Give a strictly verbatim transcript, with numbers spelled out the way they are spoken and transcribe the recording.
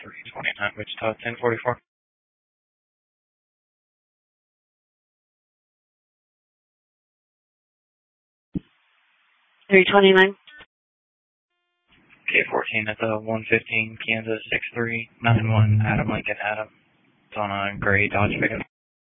three twenty-nine, Wichita, ten forty-four. three twenty-nine. K fourteen at the one fifteen, Kansas, six three nine one, Adam Lincoln, Adam. It's on a gray Dodge pickup.